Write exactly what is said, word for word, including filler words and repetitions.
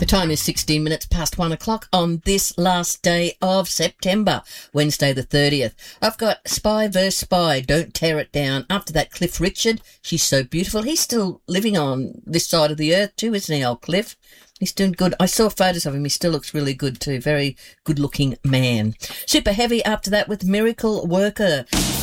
The time is sixteen minutes past one o'clock on this last day of September, Wednesday the thirtieth. I've got Spy versus Spy, Don't Tear It Down. After that, Cliff Richard, She's So Beautiful. He's still living on this side of the earth too, isn't he, old Cliff? He's doing good. I saw photos of him. He still looks really good too. Very good-looking man. Super Heavy after that with Miracle Worker.